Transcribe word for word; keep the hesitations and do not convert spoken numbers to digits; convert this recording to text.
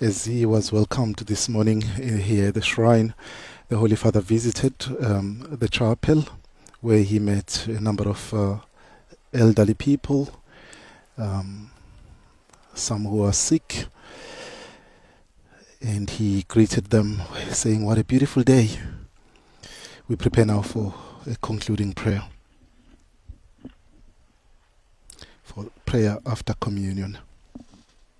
As he was welcomed this morning uh, here at the shrine, the Holy Father visited um, the chapel where he met a number of uh, elderly people, um, some who are sick, and he greeted them saying, "What a beautiful day." We prepare now for a concluding prayer, for prayer after communion.